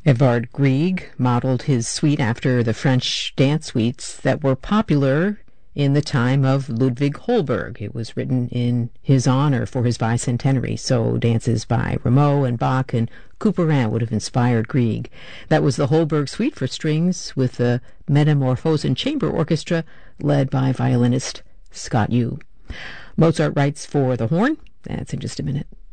Edvard Grieg modeled his suite after the French dance suites that were popular in the time of Ludwig Holberg. It was written in his honor for his bicentenary, so dances by Rameau and Bach and Couperin would have inspired Grieg. That was the Holberg Suite for strings with the Metamorphosen Chamber Orchestra led by violinist Scott Yu. Mozart writes for the horn. That's in just a minute.